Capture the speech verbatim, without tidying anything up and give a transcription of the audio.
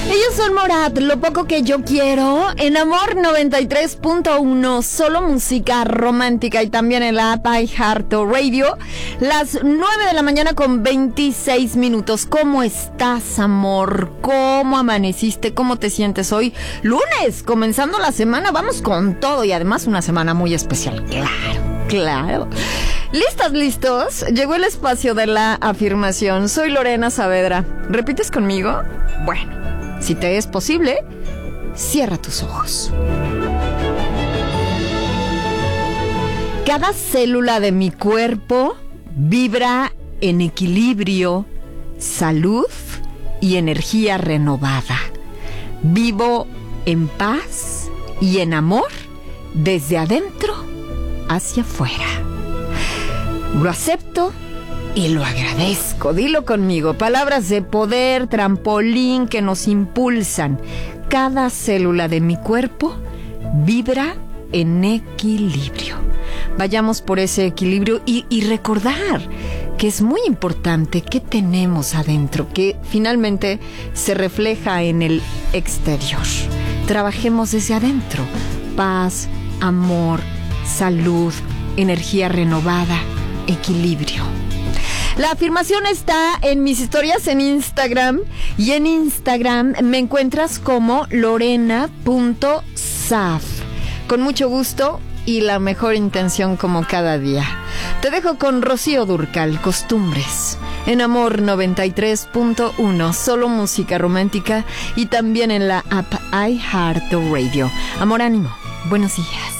Ellos son Morat, Lo Poco Que Yo Quiero, en Amor noventa y tres punto uno, solo música romántica, y también en la app iHeartRadio, las nueve de la mañana con veintiséis minutos. ¿Cómo estás, amor? ¿Cómo amaneciste? ¿Cómo te sientes hoy? Lunes, comenzando la semana, vamos con todo, y además una semana muy especial, claro, claro. ¿Listas, listos? Llegó el espacio de la afirmación. Soy Lorena Saavedra. ¿Repites conmigo? Bueno, si te es posible, cierra tus ojos. Cada célula de mi cuerpo vibra en equilibrio, salud y energía renovada. Vivo en paz y en amor desde adentro hacia afuera. Lo acepto y lo agradezco. Dilo conmigo. Palabras de poder, trampolín que nos impulsan. Cada célula de mi cuerpo vibra en equilibrio. Vayamos por ese equilibrio y, y recordar que es muy importante que tenemos adentro, que finalmente se refleja en el exterior. Trabajemos desde adentro. Paz, amor, salud, energía renovada, equilibrio. La afirmación está en mis historias en Instagram, y en Instagram me encuentras como lorena punto saf. Con mucho gusto y la mejor intención como cada día. Te dejo con Rocío Dúrcal, Costumbres, en Amor noventa y tres punto uno, solo música romántica, y también en la app iHeartRadio. Amor, ánimo, buenos días.